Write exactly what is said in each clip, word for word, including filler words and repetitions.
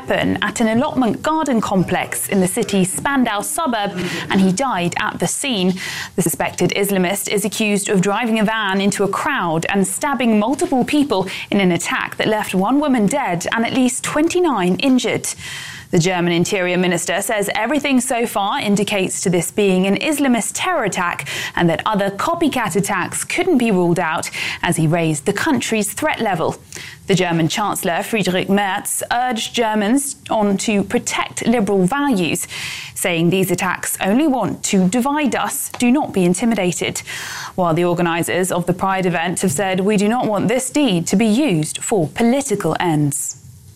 weapon at an allotment garden complex in the city's Spandau suburb, and he died at the scene. The suspected Islamist is accused of driving a van into a crowd and stabbing multiple people in an attack that left one woman dead and at least twenty-nine injured. The German Interior Minister says everything so far indicates to this being an Islamist terror attack and that other copycat attacks couldn't be ruled out, as he raised the country's threat level. The German Chancellor Friedrich Merz urged Germans on to protect liberal values, saying these attacks only want to divide us, do not be intimidated. While the organisers of the Pride event have said we do not want this deed to be used for political ends.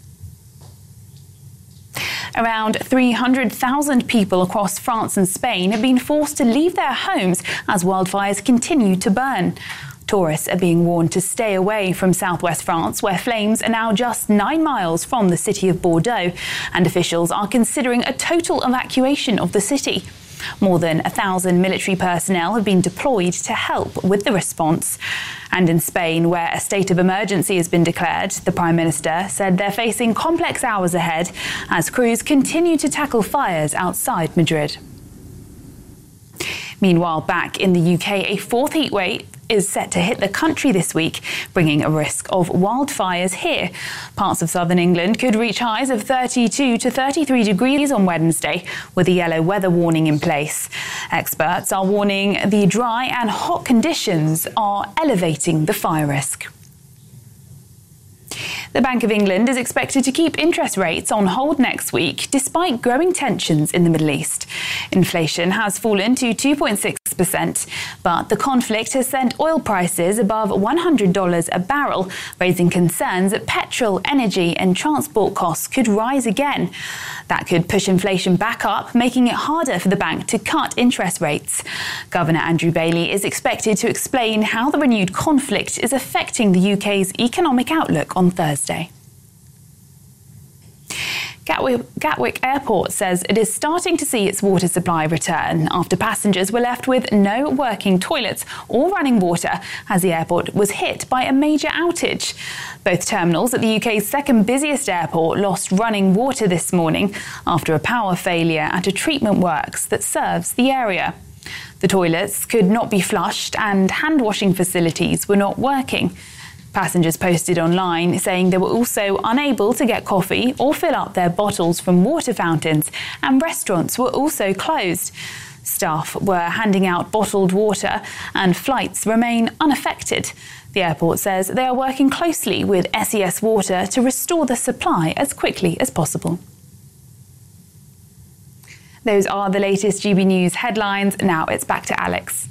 Around three hundred thousand people across France and Spain have been forced to leave their homes as wildfires continue to burn. Tourists are being warned to stay away from southwest France, where flames are now just nine miles from the city of Bordeaux, and officials are considering a total evacuation of the city. More than a thousand military personnel have been deployed to help with the response. And in Spain, where a state of emergency has been declared, the Prime Minister said they're facing complex hours ahead as crews continue to tackle fires outside Madrid. Meanwhile, back in the U K, a fourth heatwave is set to hit the country this week, bringing a risk of wildfires here. Parts of southern England could reach highs of thirty-two to thirty-three degrees on Wednesday, with a yellow weather warning in place. Experts are warning the dry and hot conditions are elevating the fire risk. The Bank of England is expected to keep interest rates on hold next week, despite growing tensions in the Middle East. Inflation has fallen to two point six percent, but the conflict has sent oil prices above one hundred dollars a barrel, raising concerns that petrol, energy and transport costs could rise again. That could push inflation back up, making it harder for the bank to cut interest rates. Governor Andrew Bailey is expected to explain how the renewed conflict is affecting the U K's economic outlook on Thursday. Gatwick, Gatwick Airport says it is starting to see its water supply return after passengers were left with no working toilets or running water as the airport was hit by a major outage. Both terminals at the U K's second busiest airport lost running water this morning after a power failure at a treatment works that serves the area. The toilets could not be flushed and hand washing facilities were not working. Passengers posted online saying they were also unable to get coffee or fill up their bottles from water fountains, and restaurants were also closed. Staff were handing out bottled water and flights remain unaffected. The airport says they are working closely with S E S Water to restore the supply as quickly as possible. Those are the latest G B News headlines. Now it's back to Alex.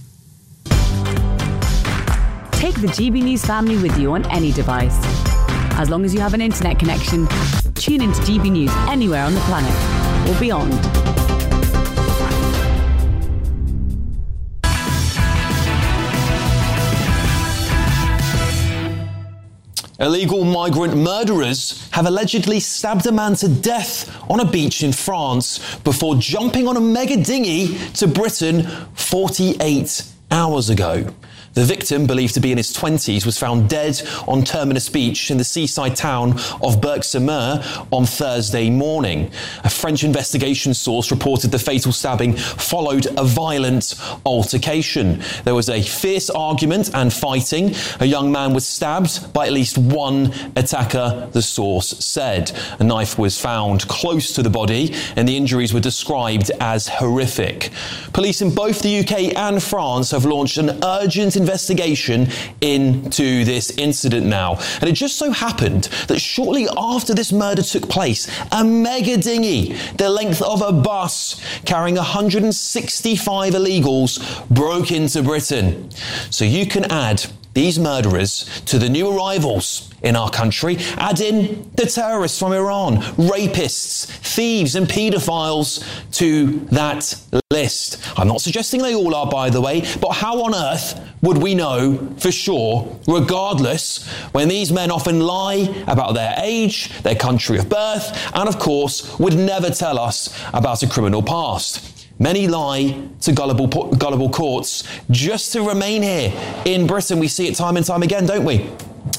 Take the G B News family with you on any device. As long as you have an internet connection, tune into G B News anywhere on the planet or beyond. Illegal migrant murderers have allegedly stabbed a man to death on a beach in France before jumping on a mega dinghy to Britain forty-eight hours ago. The victim, believed to be in his twenties, was found dead on Terminus Beach in the seaside town of Berck-sur-Mer on Thursday morning. A French investigation source reported the fatal stabbing followed a violent altercation. There was a fierce argument and fighting. A young man was stabbed by at least one attacker, the source said. A knife was found close to the body and the injuries were described as horrific. Police in both the U K and France have launched an urgent investigation into this incident now. And it just so happened that shortly after this murder took place, a mega dinghy, the length of a bus, carrying one hundred sixty-five illegals, broke into Britain. So you can add these murderers to the new arrivals in our country. Add in the terrorists from Iran, rapists, thieves and paedophiles to that list. I'm not suggesting they all are, by the way, but how on earth would we know for sure, regardless, when these men often lie about their age, their country of birth, and of course would never tell us about a criminal past? Many lie to gullible, gullible courts just to remain here in Britain. We see it time and time again, don't we?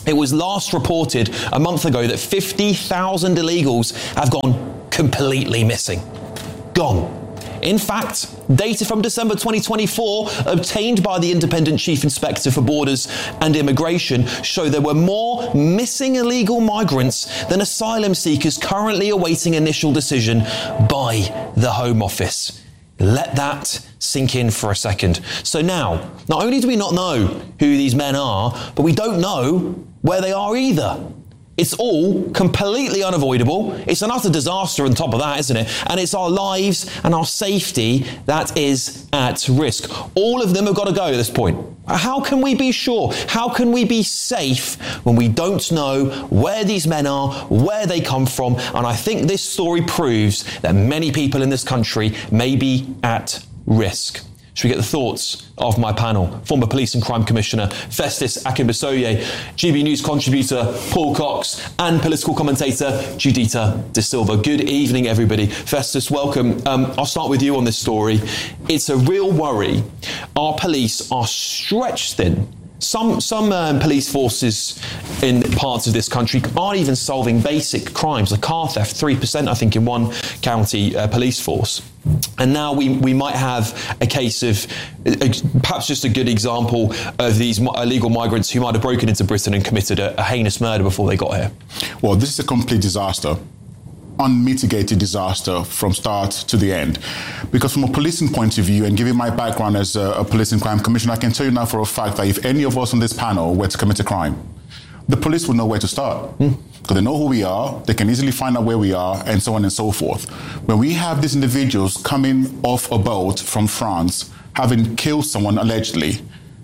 It was last reported a month ago that fifty thousand illegals have gone completely missing. Gone. In fact, data from December twenty twenty-four, obtained by the Independent Chief Inspector for Borders and Immigration, show there were more missing illegal migrants than asylum seekers currently awaiting initial decision by the Home Office. Let that sink in for a second. So now, not only do we not know who these men are, but we don't know where they are either. It's all completely unavoidable. It's an utter disaster on top of that, isn't it? And it's our lives and our safety that is at risk. All of them have got to go at this point. How can we be sure? How can we be safe when we don't know where these men are, where they come from? And I think this story proves that many people in this country may be at risk. Should we get the thoughts of my panel? Former Police and Crime Commissioner Festus Akinbisoye, G B News contributor Paul Cox, and political commentator Judita De Silva. Good evening, everybody. Festus, welcome. Um, I'll start with you on this story. It's a real worry. Our police are stretched thin. Some some um, police forces in parts of this country aren't even solving basic crimes, like car theft, three percent, I think, in one county uh, police force. And now we, we might have a case of uh, perhaps just a good example of these illegal migrants who might have broken into Britain and committed a, a heinous murder before they got here. Well, this is a complete disaster. Unmitigated disaster from start to the end. Because from a policing point of view, and given my background as a, a police and crime commissioner, I can tell you now for a fact that if any of us on this panel were to commit a crime, the police will know where to start. Mm. Because they know who we are, they can easily find out where we are, and so on and so forth. When we have these individuals coming off a boat from France, having killed someone allegedly,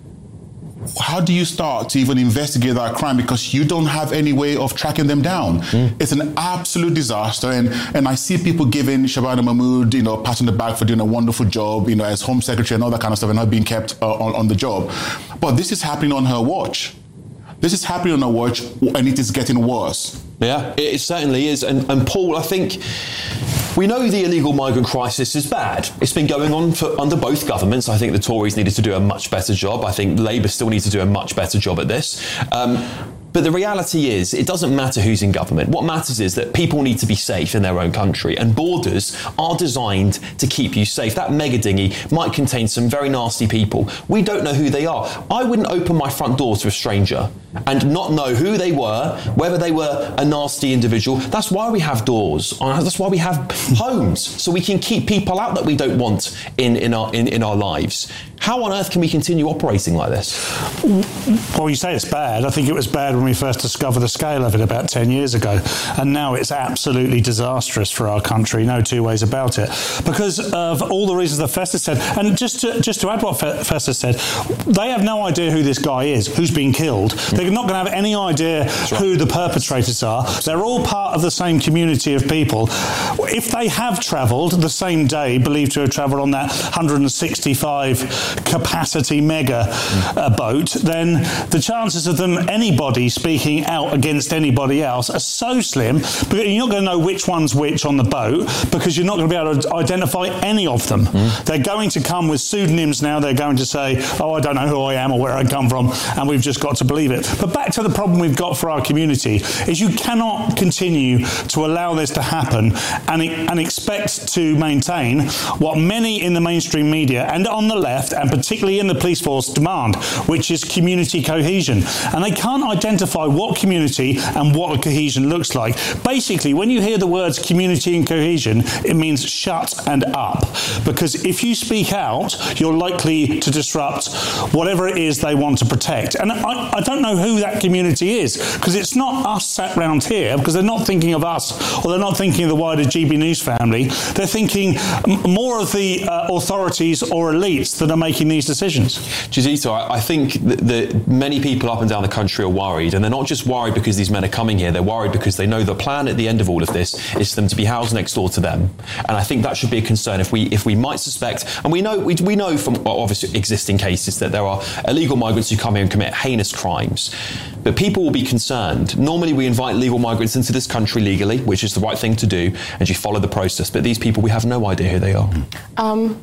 how do you start to even investigate that crime? Because you don't have any way of tracking them down. Mm. It's an absolute disaster. And, and I see people giving Shabana Mahmood, you know, a pat on the back for doing a wonderful job, you know, as Home Secretary and all that kind of stuff, and not being kept uh, on, on the job. But this is happening on her watch. This is happening on her watch, and it is getting worse. Yeah, it certainly is. And, and Paul, I think we know the illegal migrant crisis is bad. It's been going on for under both governments. I think the Tories needed to do a much better job. I think Labour still needs to do a much better job at this. Um, But the reality is, it doesn't matter who's in government. What matters is that people need to be safe in their own country, and borders are designed to keep you safe. That mega dinghy might contain some very nasty people. We don't know who they are. I wouldn't open my front door to a stranger and not know who they were, whether they were a nasty individual. That's why we have doors. That's why we have homes, so we can keep people out that we don't want in, in, our, in, in our lives. How on earth can we continue operating like this? Well, you say it's bad. I think it was bad when we first discovered the scale of it about ten years ago. And now it's absolutely disastrous for our country. No two ways about it. Because of all the reasons that Festus said. And just to, just to add what Festus said, they have no idea who this guy is, who's been killed. They're not going to have any idea right. who the perpetrators are. They're all part of the same community of people. If they have travelled the same day, believed to have travelled on that one hundred sixty-five capacity mega uh, boat, then the chances of them, anybody speaking out against anybody else, are so slim, but you're not going to know which one's which on the boat, because you're not going to be able to identify any of them. Mm. They're going to come with pseudonyms now. They're going to say, oh, I don't know who I am or where I come from, and we've just got to believe it. But back to the problem we've got for our community is you cannot continue to allow this to happen and, and expect to maintain what many in the mainstream media and on the left, and particularly in the police force, demand, which is community cohesion. And they can't identify what community and what a cohesion looks like. Basically, when you hear the words community and cohesion, it means shut and up. Because if you speak out, you're likely to disrupt whatever it is they want to protect. And I, I don't know who that community is, because it's not us sat round here, because they're not thinking of us, or they're not thinking of the wider G B News family. They're thinking m- more of the uh, authorities or elites that are making these decisions. Judita, I, I think that, that many people up and down the country are worried, and they're not just worried because these men are coming here, they're worried because they know the plan at the end of all of this is for them to be housed next door to them. And I think that should be a concern if we if we might suspect, and we know we, we know from obviously existing cases that there are illegal migrants who come here and commit heinous crimes. But people will be concerned. Normally we invite legal migrants into this country legally, which is the right thing to do, and you follow the process. But these people, we have no idea who they are. Um,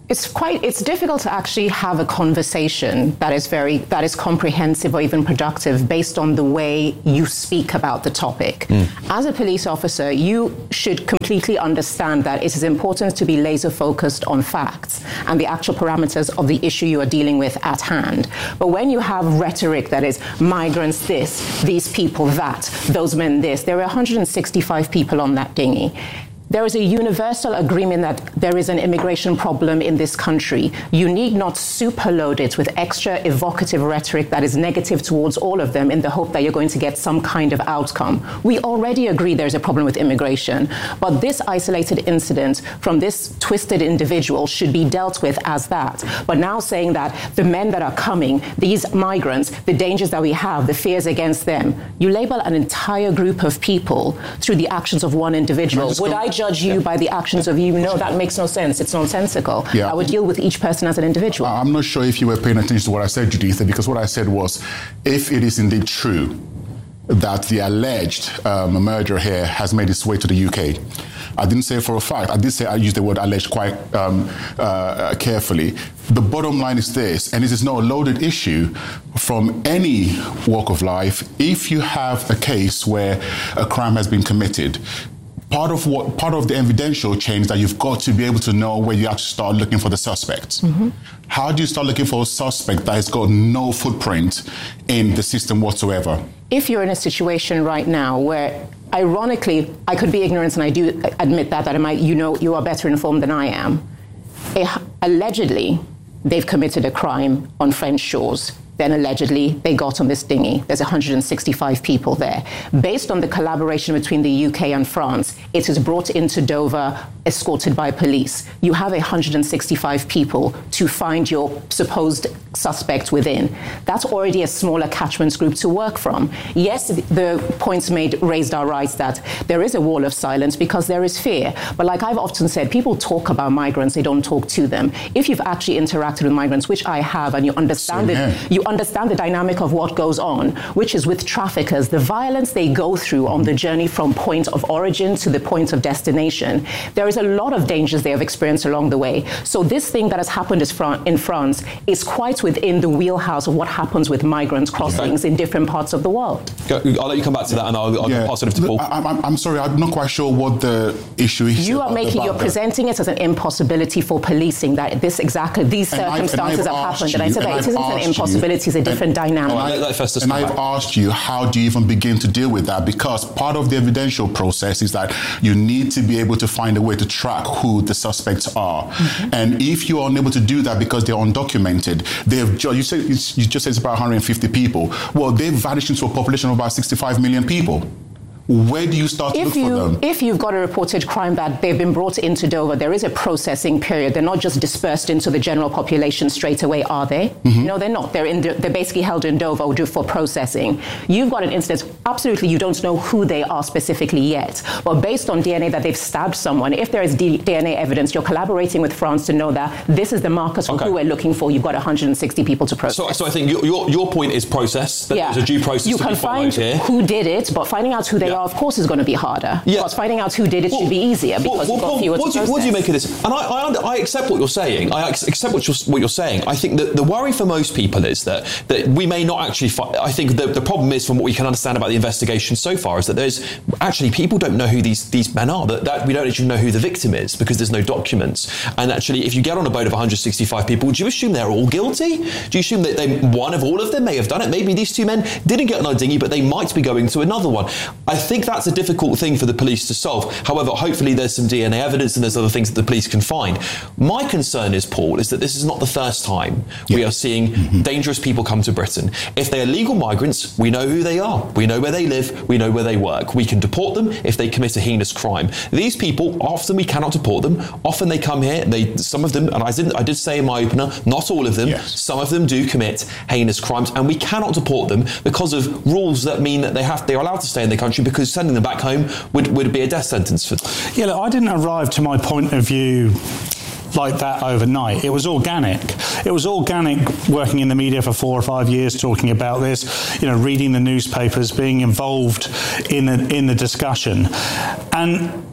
It's quite, it's difficult to actually have a conversation that is very, that is comprehensive or even productive based on the way you speak about the topic. Mm. As a police officer, you should completely understand that it is important to be laser focused on facts and the actual parameters of the issue you are dealing with at hand. But when you have rhetoric that is migrants this, these people that, those men this, there are one hundred sixty-five people on that dinghy. There is a universal agreement that there is an immigration problem in this country. You need not superload it with extra evocative rhetoric that is negative towards all of them in the hope that you're going to get some kind of outcome. We already agree there's a problem with immigration, but this isolated incident from this twisted individual should be dealt with as that. But now saying that the men that are coming, these migrants, the dangers that we have, the fears against them, you label an entire group of people through the actions of one individual. Would I judge you yeah. by the actions of you? No, that makes no sense. It's nonsensical. Yeah. I would deal with each person as an individual. I'm not sure if you were paying attention to what I said, Juditha, because what I said was, if it is indeed true that the alleged um, murderer here has made its way to the U K, I didn't say for a fact. I did say I used the word alleged quite um, uh, carefully. The bottom line is this, and this is not a loaded issue from any walk of life. If you have a case where a crime has been committed, Part of what part of the evidential chain is that you've got to be able to know where you have to start looking for the suspects. Mm-hmm. How do you start looking for a suspect that has got no footprint in the system whatsoever? If you're in a situation right now where, ironically, I could be ignorant, and I do admit that, that I might, you know, you are better informed than I am. It, allegedly, they've committed a crime on French shores. Then allegedly they got on this dinghy. There's one hundred sixty-five people there. Based on the collaboration between the U K and France, it is brought into Dover, escorted by police. You have one hundred sixty-five people to find your supposed suspect within. That's already a smaller catchment group to work from. Yes, the points made raised our rights that there is a wall of silence because there is fear. But like I've often said, people talk about migrants, they don't talk to them. If you've actually interacted with migrants, which I have, and you understand so, yeah. it, you understand the dynamic of what goes on, which is with traffickers, the violence they go through on the journey from point of origin to the point of destination. There is a lot of dangers they have experienced along the way. So this thing that has happened in France is quite within the wheelhouse of what happens with migrant crossings okay. in different parts of the world. I'll let you come back to that, and I'll, I'll yeah. pass it over to Paul. I, I'm, I'm sorry, I'm not quite sure what the issue is. You are making, you're that. presenting it as an impossibility for policing, that this exactly, these and circumstances have happened. And I said that it isn't an impossibility, it's a different and, dynamic. And, I, and I've asked you, how do you even begin to deal with that? Because part of the evidential process is that you need to be able to find a way to track who the suspects are. Mm-hmm. And if you are unable to do that because they're undocumented, they have ju- you, say, you just said it's about one hundred fifty people. Well, they've vanished into a population of about sixty-five million people. Where do you start to if look you, for them? If you've got a reported crime that they've been brought into Dover, there is a processing period. They're not just dispersed into the general population straight away, are they? Mm-hmm. No, they're not. They're in. They're basically held in Dover for processing. You've got an instance. Absolutely, you don't know who they are specifically yet. But based on D N A that they've stabbed someone, if there is D N A evidence, you're collaborating with France to know that this is the markers for okay. who we're looking for. You've got one hundred sixty people to process. So, so I think your, your your point is process. That yeah. there's a due process you to can be followed find here. Who did it, but finding out who they yeah. are, of course, is going to be harder. Yeah. Because finding out who did it well, should be easier because well, you've got fewer what, to do, what do you make of this? And I, I, I accept what you're saying. I accept what you're, what you're saying. I think that the worry for most people is that, that we may not actually find, I think the, the problem is, from what we can understand about the investigation so far, is that there's actually people don't know who these, these men are, that, that we don't actually know who the victim is because there's no documents. And actually, if you get on a boat of one hundred sixty-five people, do you assume they're all guilty? Do you assume that they, one of all of them may have done it? Maybe these two men didn't get on a dinghy, but they might be going to another one. I think that's a difficult thing for the police to solve. However, hopefully there's some D N A evidence and there's other things that the police can find. My concern is, Paul, is that this is not the first time yeah. we are seeing mm-hmm. dangerous people come to Britain. If they are legal migrants, we know who they are. We know where they live. We know where they work. We can deport them if they commit a heinous crime. These people, often we cannot deport them. Often they come here, they, some of them, and I didn't, I did say in my opener, not all of them, yes. some of them do commit heinous crimes, and we cannot deport them because of rules that mean that they have, they are allowed to stay in the country, because sending them back home would, would be a death sentence for them. Yeah, look, I didn't arrive to my point of view like that overnight. It was organic. It was organic working in the media for four or five years, talking about this, you know, reading the newspapers, being involved in the, in the discussion. And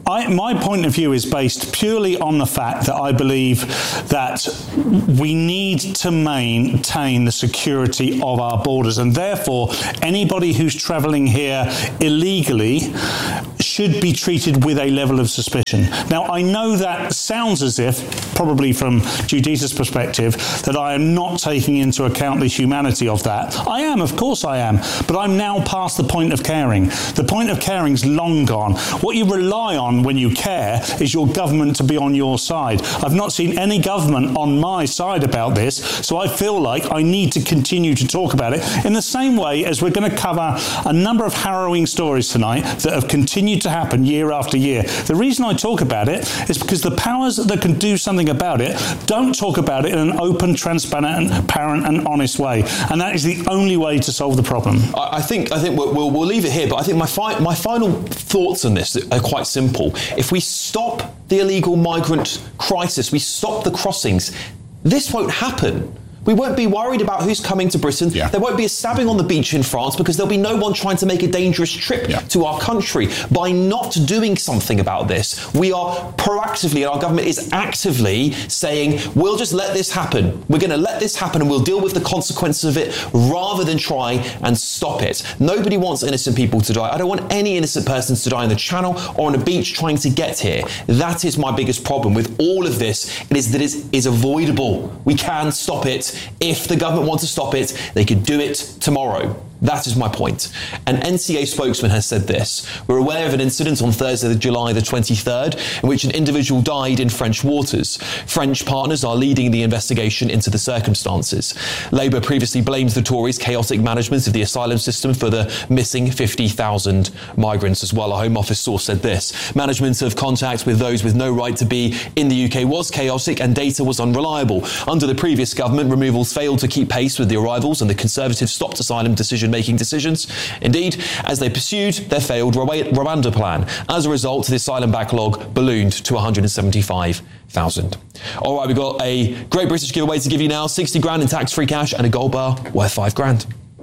I, my point of view is based purely on the fact that I believe that we need to maintain the security of our borders, and therefore anybody who's travelling here illegally should be treated with a level of suspicion. Now, I know that sounds as if, probably from Juditha's perspective, that I am not taking into account the humanity of that. I am, of course I am, but I'm now past the point of caring. The point of caring's long gone. What you rely on when you care is your government to be on your side. I've not seen any government on my side about this, so I feel like I need to continue to talk about it in the same way as we're going to cover a number of harrowing stories tonight that have continued to happen year after year. The reason I talk about it is because the powers that can do something about it don't talk about it in an open, transparent, transparent and honest way, and that is the only way to solve the problem. I, I think I think we'll, we'll, we'll leave it here, but I think my fi- my final thoughts on this are quite simple. If we stop the illegal migrant crisis, we stop the crossings, this won't happen. We won't be worried about who's coming to Britain. Yeah. There won't be a stabbing on the beach in France because there'll be no one trying to make a dangerous trip yeah. to our country. By not doing something about this, we are proactively, and our government is actively saying, we'll just let this happen. We're going to let this happen and we'll deal with the consequences of it rather than try and stop it. Nobody wants innocent people to die. I don't want any innocent persons to die in the Channel or on a beach trying to get here. That is my biggest problem with all of this. It is that it is avoidable. We can stop it. If the government wants to stop it, they could do it tomorrow. That is my point. An N C A spokesman has said this. We're aware of an incident on Thursday, July the twenty-third, in which an individual died in French waters. French partners are leading the investigation into the circumstances. Labour previously blamed the Tories' chaotic management of the asylum system for the missing fifty thousand migrants as well. A Home Office source said this. Management of contact with those with no right to be in the U K was chaotic and data was unreliable. Under the previous government, removals failed to keep pace with the arrivals and the Conservatives stopped asylum decision making decisions. Indeed, as they pursued their failed Rwanda plan. As a result, the asylum backlog ballooned to one hundred seventy-five thousand. All right, we've got a Great British giveaway to give you now. sixty grand in tax-free cash and a gold bar worth five grand.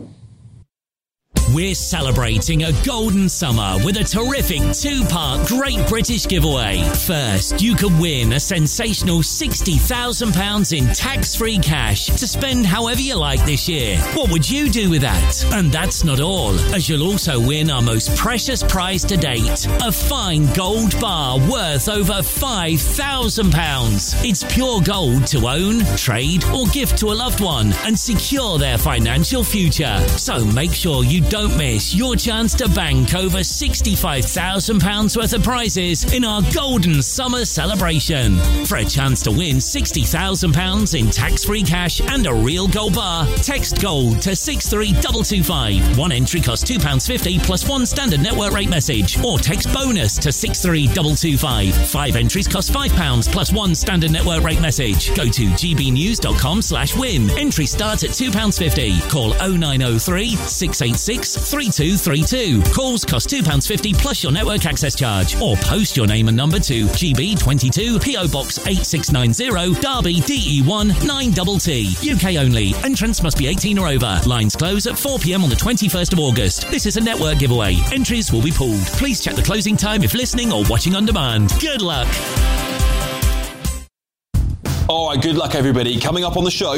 We're celebrating a golden summer with a terrific two-part Great British giveaway. First, you could win a sensational sixty thousand pounds in tax-free cash to spend however you like this year. What would you do with that? And that's not all, as you'll also win our most precious prize to date, a fine gold bar worth over five thousand pounds. It's pure gold to own, trade or gift to a loved one and secure their financial future. So make sure you don't Don't miss your chance to bank over sixty-five thousand pounds worth of prizes in our Golden Summer celebration. For a chance to win sixty thousand pounds in tax-free cash and a real gold bar, text GOLD to six three two two five. One entry costs two pounds fifty plus one standard network rate message, or text BONUS to six three two two five. Five entries cost five pounds plus one standard network rate message. Go to gbnews.com slash win. Entry starts at two pounds fifty. Call oh nine oh three, six eight six, three two three two. Calls cost two pounds fifty plus your network access charge, or post your name and number to G B twenty-two P O Box eight six nine zero, Derby D E one nine T T. U K only. Entrants must be eighteen or over. Lines close at four p.m. on the twenty-first of August. This is a network giveaway. Entries will be pulled. Please check the closing time if listening or watching on demand. Good luck. All right, good luck everybody. Coming up on the show,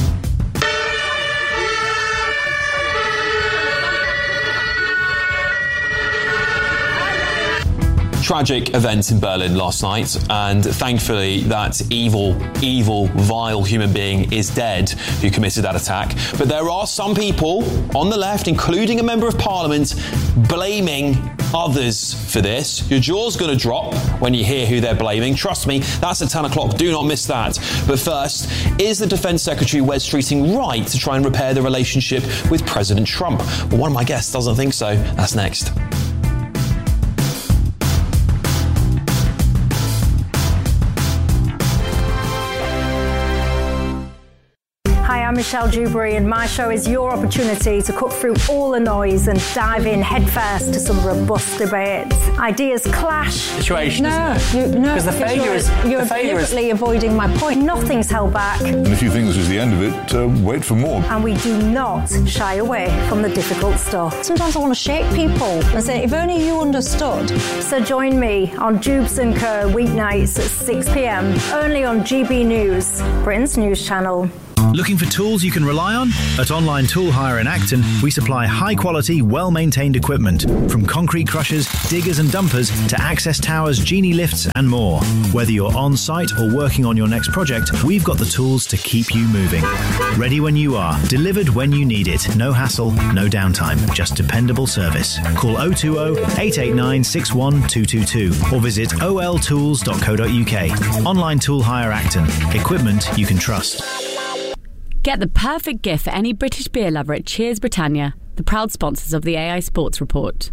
tragic event in Berlin last night, and thankfully that evil, evil, vile human being is dead who committed that attack. But there are some people on the left, including a member of parliament, blaming others for this. Your jaw's going to drop when you hear who they're blaming. Trust me, that's at ten o'clock. Do not miss that. But first, is the Defence Secretary Wes Streeting right to try and repair the relationship with President Trump? Well, one of my guests doesn't think so. That's next. I'm Michelle Dewberry, and my show is your opportunity to cut through all the noise and dive in headfirst to some robust debates. Ideas clash. Situation, no, isn't it? You, no, because the failure you're, is you're the failure deliberately is... avoiding my point. Nothing's held back. And if you think this is the end of it, uh, wait for more. And we do not shy away from the difficult stuff. Sometimes I want to shake people and say, if only you understood. So join me on Jubes and Co weeknights at six p.m. only on G B News, Britain's news channel. Looking for tools you can rely on? At Online Tool Hire in Acton, we supply high-quality, well-maintained equipment, from concrete crushers, diggers and dumpers to access towers, genie lifts and more. Whether you're on-site or working on your next project, we've got the tools to keep you moving. Ready when you are, delivered when you need it. No hassle, no downtime, just dependable service. Call oh two oh, eight eight nine, six one two two two or visit o l tools dot co dot u k. Online Tool Hire Acton. Equipment you can trust. Get the perfect gift for any British beer lover at Cheers Britannia, the proud sponsors of the A I Sports Report.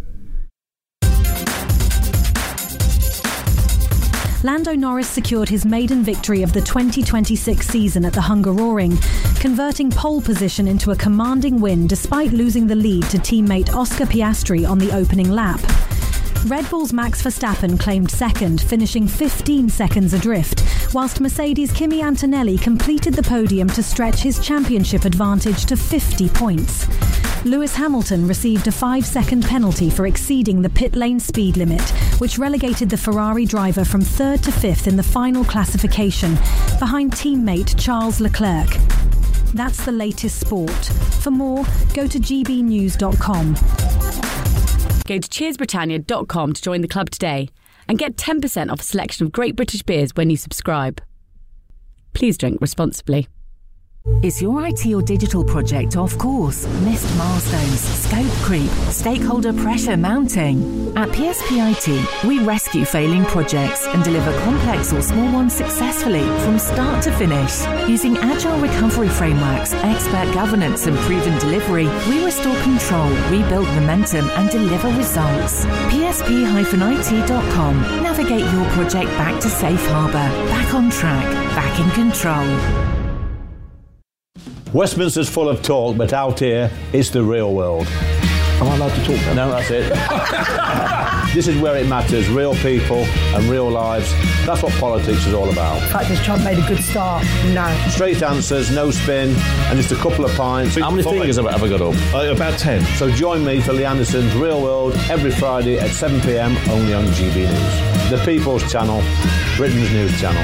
Lando Norris secured his maiden victory of the twenty twenty-six season at the Hungaroring, converting pole position into a commanding win despite losing the lead to teammate Oscar Piastri on the opening lap. Red Bull's Max Verstappen claimed second, finishing fifteen seconds adrift, whilst Mercedes' Kimi Antonelli completed the podium to stretch his championship advantage to fifty points. Lewis Hamilton received a five-second penalty for exceeding the pit lane speed limit, which relegated the Ferrari driver from third to fifth in the final classification, behind teammate Charles Leclerc. That's the latest sport. For more, go to g b news dot com. Go to cheers britannia dot com to join the club today and get ten percent off a selection of great British beers when you subscribe. Please drink responsibly. Is your I T or digital project off course? Missed milestones, scope creep, stakeholder pressure mounting? At P S P I T, we rescue failing projects and deliver complex or small ones successfully from start to finish. Using agile recovery frameworks, expert governance and proven delivery, we restore control, rebuild momentum and deliver results. P S P I T dot com. Navigate your project back to safe harbour, back on track, back in control. Westminster's full of talk, but out here, it's the real world. Am I allowed to talk now? No, that's it. This is where it matters, real people and real lives. That's what politics is all about. In fact, has Trump made a good start? No. Straight answers, no spin, and just a couple of pints. How many fingers have I ever got up? Uh, about ten. So join me for Lee Anderson's Real World every Friday at seven p.m, only on G B News. The People's Channel, Britain's news channel.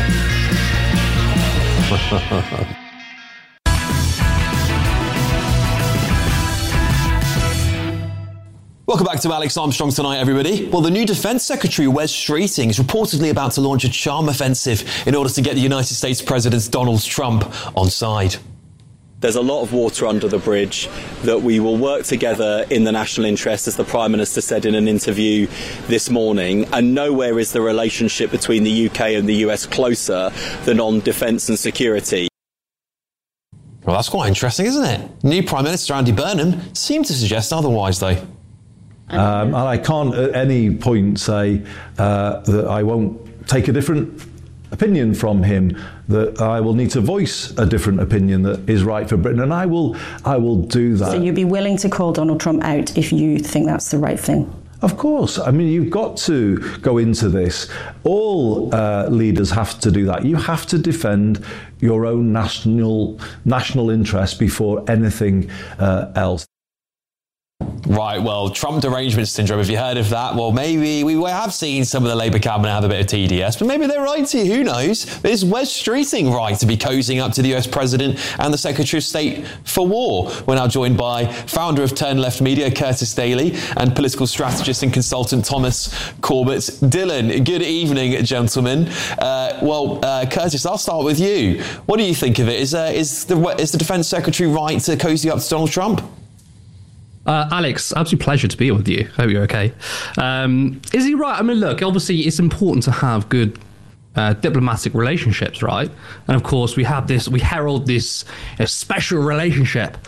Welcome back to Alex Armstrong Tonight, everybody. Well, the new Defence Secretary, Wes Streeting, is reportedly about to launch a charm offensive in order to get the United States President Donald Trump on side. There's a lot of water under the bridge, that we will work together in the national interest, as the Prime Minister said in an interview this morning, and nowhere is the relationship between the U K and the U S closer than on defence and security. Well, that's quite interesting, isn't it? New Prime Minister Andy Burnham seemed to suggest otherwise, though. Um, and I can't at any point say uh, that I won't take a different opinion from him, that I will need to voice a different opinion that is right for Britain, and I will, I will do that. So you'd be willing to call Donald Trump out if you think that's the right thing? Of course. I mean, you've got to go into this. All uh, leaders have to do that. You have to defend your own national national interest before anything uh, else. Right, well, Trump derangement syndrome, have you heard of that? Well, maybe we have seen some of the Labour cabinet have a bit of T D S, but maybe they're right to you, who knows? Is Wes Streeting right to be cozying up to the U S President and the Secretary of State for war? We're now joined by founder of Turn Left Media, Curtis Daly, and political strategist and consultant Thomas Corbett Dillon. Good evening, gentlemen. Uh, well, uh, Curtis, I'll start with you. What do you think of it? Is, uh, is, the, is the Defence Secretary right to cozy up to Donald Trump? Uh, Alex, absolute pleasure to be here with you. Hope you're okay. Um, is he right? I mean, look, obviously it's important to have good uh, diplomatic relationships, right? And of course, we have this, we herald this uh, special relationship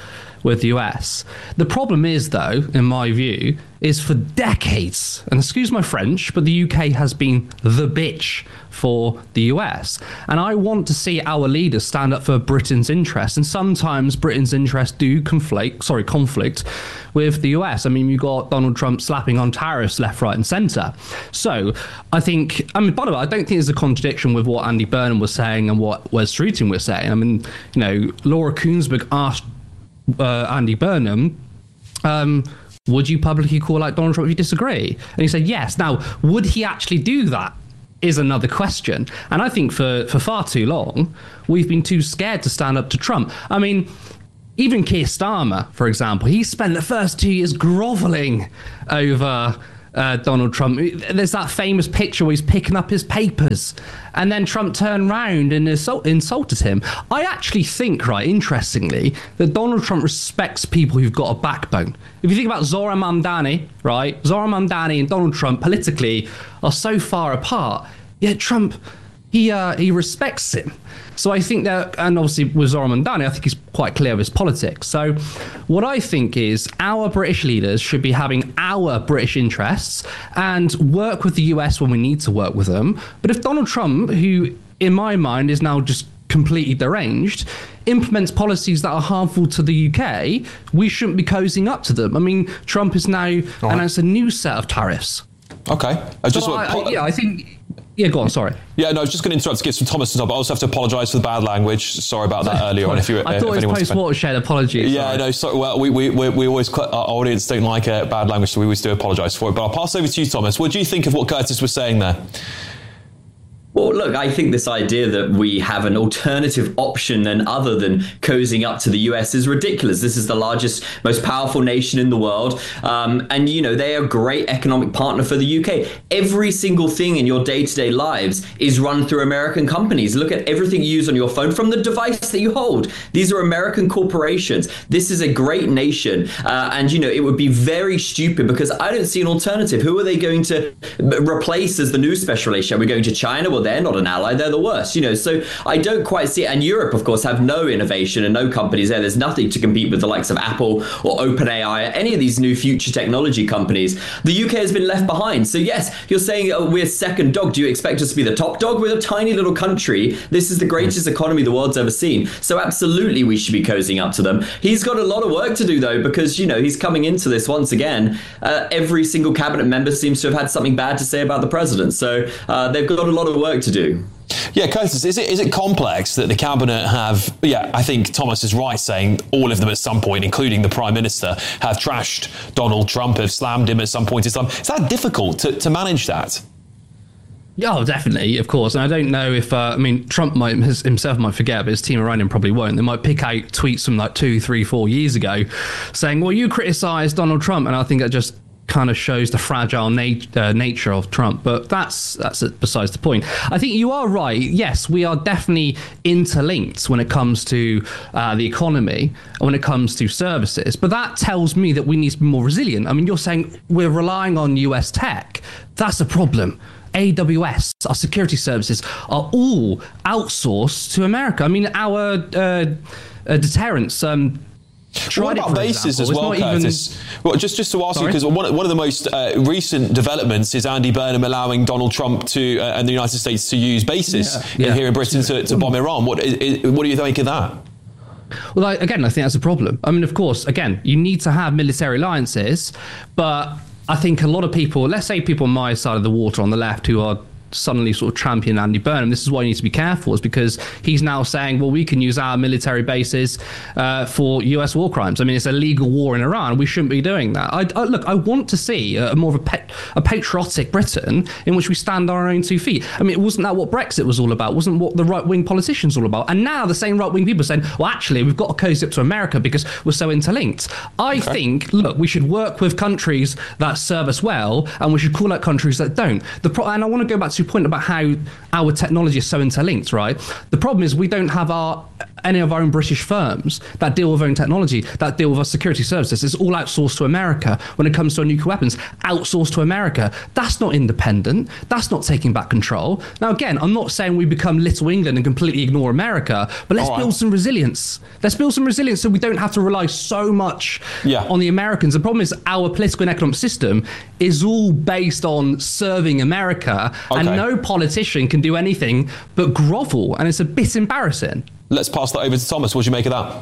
with the U S. The problem is, though, in my view, is for decades, and excuse my French, but the U K has been the bitch for the U S. And I want to see our leaders stand up for Britain's interests. And sometimes Britain's interests do conflict, sorry, conflict with the U S. I mean, you got Donald Trump slapping on tariffs left, right, and centre. So I think, I mean, by the way, I don't think there's a contradiction with what Andy Burnham was saying and what Wes Streeting was saying. I mean, you know, Laura Kuenssberg asked uh, Andy Burnham, um, would you publicly call out Donald Trump if you disagree? And he said yes. Now, would he actually do that is another question. And I think for, for far too long, we've been too scared to stand up to Trump. I mean, even Keir Starmer, for example, he spent the first two years grovelling over uh, Donald Trump. There's that famous picture where he's picking up his papers, and then Trump turned round and insult- insulted him. I actually think, right, interestingly, that Donald Trump respects people who've got a backbone. If you think about Zohran Mamdani, right, Zohran Mamdani and Donald Trump politically are so far apart, yet Trump, he uh, he respects him. So I think that, and obviously with Zohran Mamdani, I think he's quite clear of his politics. So what I think is our British leaders should be having our British interests and work with the U S when we need to work with them. But if Donald Trump, who in my mind is now just completely deranged, implements policies that are harmful to the U K, we shouldn't be cozying up to them. I mean, Trump has now right. announced a new set of tariffs. Okay. I just so want, I, I, yeah, I think... Yeah, go on, sorry. Yeah, no, I was just going to interrupt to give some Thomas to talk, but I also have to apologise for the bad language. Sorry about that earlier on. If you, I thought if it was post-watershed, apologies. Yeah, sorry. no, sorry. Well, we, we, we, we always, our audience don't like uh, bad language, so we always do apologise for it. But I'll pass over to you, Thomas. What do you think of what Curtis was saying there? Well, look, I think this idea that we have an alternative option and other than cozying up to the U S is ridiculous. This is the largest, most powerful nation in the world. Um, and, you know, they are a great economic partner for the U K. Every single thing in your day-to-day lives is run through American companies. Look at everything you use on your phone from the device that you hold. These are American corporations. This is a great nation. Uh, and, you know, it would be very stupid because I don't see an alternative. Who are they going to replace as the new special relationship? Are we going to China? Well, they're not an ally, they're the worst, you know, so I don't quite see it. And Europe, of course, have no innovation and no companies there. There's nothing to compete with the likes of Apple or OpenAI, any of these new future technology companies. The U K has been left behind. So yes, you're saying oh, we're second dog. Do you expect us to be the top dog? We're a tiny little country. This is the greatest economy the world's ever seen. So absolutely we should be cozying up to them. He's got a lot of work to do though, because, you know, he's coming into this once again. Uh, every single cabinet member seems to have had something bad to say about the president. So uh, they've got a lot of work to do. Yeah, Curtis, is it is it complex that the cabinet have, yeah, I think Thomas is right saying all of them at some point, including the Prime Minister, have trashed Donald Trump, have slammed him at some point in time. Is that difficult to, to manage that? Yeah, oh, definitely, of course. And I don't know if, uh, I mean, Trump might his, himself might forget, but his team around him probably won't. They might pick out tweets from like two, three, four years ago saying, well, you criticised Donald Trump. And I think that just kind of shows the fragile nat- uh, nature of Trump, but that's that's besides the point. I think you are right. Yes, we are definitely interlinked when it comes to uh, the economy, when it comes to services, but that tells me that we need to be more resilient. I mean, you're saying we're relying on U S tech. That's a problem. A W S, our security services, are all outsourced to America. I mean, our uh, uh, deterrence um What about bases as well, Curtis? Even... Well, just, just to ask Sorry? you, because one, one of the most uh, recent developments is Andy Burnham allowing Donald Trump to uh, and the United States to use bases yeah. Yeah. here in Britain to, to bomb Iran. What, is, what do you think of that? Well, I, again, I think that's a problem. I mean, of course, again, you need to have military alliances, but I think a lot of people, let's say people on my side of the water on the left who are suddenly sort of champion Andy Burnham. This is why you need to be careful, is because he's now saying, well, we can use our military bases uh, for U S war crimes. I mean, it's a legal war in Iran. We shouldn't be doing that. I, I, look, I want to see a, more of a, pet, a patriotic Britain in which we stand on our own two feet. I mean, wasn't that what Brexit was all about? Wasn't what the right-wing politicians were all about? And now the same right-wing people are saying, well, actually, we've got to cozy up to America because we're so interlinked. I okay. think, look, we should work with countries that serve us well, and we should call out countries that don't. The pro- and I want to go back to your point about how our technology is so interlinked, right? The problem is we don't have our any of our own British firms that deal with our own technology, that deal with our security services. It's all outsourced to America. When it comes to our nuclear weapons, outsourced to America. That's not independent. That's not taking back control. Now, again, I'm not saying we become Little England and completely ignore America, but let's All right. build some resilience. Let's build some resilience so we don't have to rely so much Yeah. on the Americans. The problem is our political and economic system is all based on serving America, and Okay. no politician can do anything but grovel, and it's a bit embarrassing. Let's pass that over to Thomas. What do you make of that?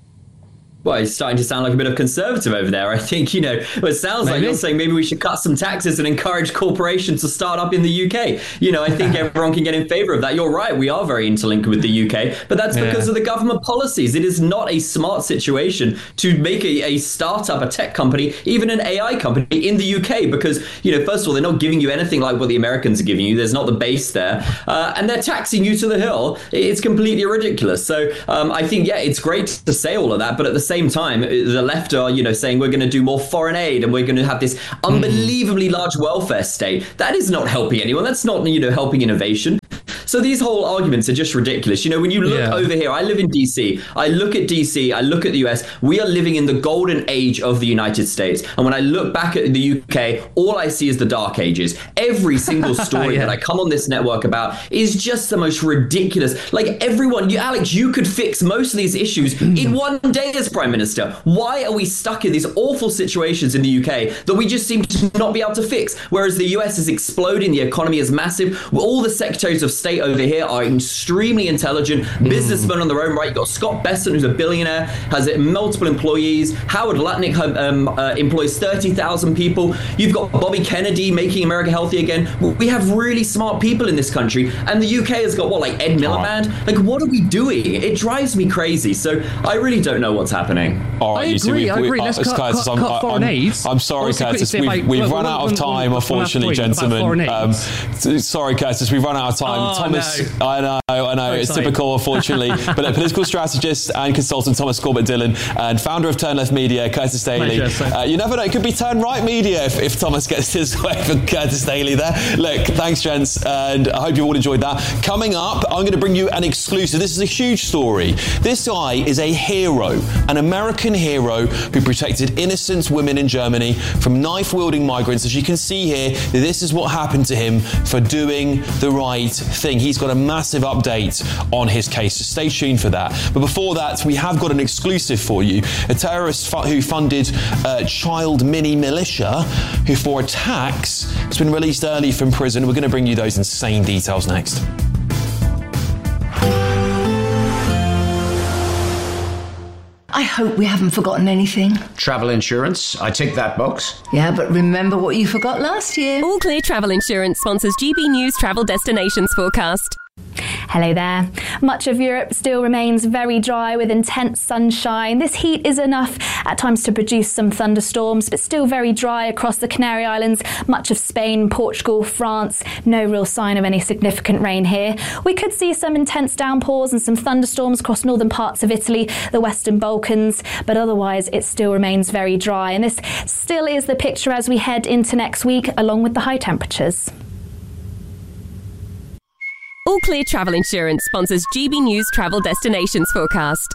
Well, he's starting to sound like a bit of conservative over there. I think, you know, well, it sounds like Maybe. you're saying maybe we should cut some taxes and encourage corporations to start up in the U K. You know, I think everyone can get in favour of that. You're right, we are very interlinked with the U K, but that's because Yeah. of the government policies. It is not a smart situation to make a, a startup, a tech company, even an A I company in the U K, because, you know, first of all, they're not giving you anything like what the Americans are giving you. There's not the base there. Uh, and they're taxing you to the hill. It's completely ridiculous. So um, I think, yeah, it's great to say all of that, but at the same time, the left are, you know, saying we're going to do more foreign aid and we're going to have this unbelievably large welfare state. That is not helping anyone. That's not, you know, helping innovation. So these whole arguments are just ridiculous. You know, when you look Yeah. over here, I live in D C. I look at D C, I look at the U S. We are living in the golden age of the United States. And when I look back at the U K, all I see is the dark ages. Every single story Yeah. that I come on this network about is just the most ridiculous. Like everyone, you, Alex, you could fix most of these issues in one day as Prime Minister. Why are we stuck in these awful situations in the U K that we just seem to not be able to fix? Whereas the U S is exploding, the economy is massive. All the secretaries of state over here are extremely intelligent businessmen on their own right. You've got Scott Bessent, who's a billionaire, has multiple employees. Howard Lutnick um, uh, employs thirty thousand people. You've got Bobby Kennedy making America healthy again. We have really smart people in this country, and the U K has got what, like Ed Miliband? Like, what are we doing? It drives me crazy. So I really don't know what's happening. All right, I you see, agree, we- I we- agree. uh, Let's cut- Curtis, cut- I'm, cut foreign I'm, aid. I'm sorry, Also, quickly, Curtis. see if We've, I- we've well, run one- out of one- time, one last unfortunately, point about gentlemen. foreign aid. Um, s- sorry, Curtis, we've run out of time. Oh, Thomas, no. I know, I know, So it's exciting. typical, unfortunately. But a political strategist and consultant Thomas Corbett Dillon, and founder of Turn Left Media, Curtis Daly. Pleasure, sir. Uh, you never know, it could be Turn Right Media if, if Thomas gets his way for Curtis Daly there. Look, thanks, gents, and I hope you all enjoyed that. Coming up, I'm going to bring you an exclusive. This is a huge story. This guy is a hero, an American hero who protected innocent women in Germany from knife-wielding migrants. As you can see here, this is what happened to him for doing the right thing. He's got a massive update on his case, so stay tuned for that. But before that, we have got an exclusive for you. A terrorist fu- who funded uh, child mini militia who for attacks has been released early from prison. We're going to bring you those insane details next. I hope we haven't forgotten anything. Travel insurance, I tick that box. Yeah, but remember what you forgot last year. All Clear Travel Insurance sponsors G B News Travel Destinations Forecast. Hello there. Much of Europe still remains very dry with intense sunshine. This heat is enough at times to produce some thunderstorms, but still very dry across the Canary Islands, much of Spain, Portugal, France. No real sign of any significant rain here. We could see some intense downpours and some thunderstorms across northern parts of Italy, the Western Balkans, but otherwise it still remains very dry. And this still is the picture as we head into next week, along with the high temperatures. All Clear Travel Insurance sponsors G B News Travel Destinations Forecast.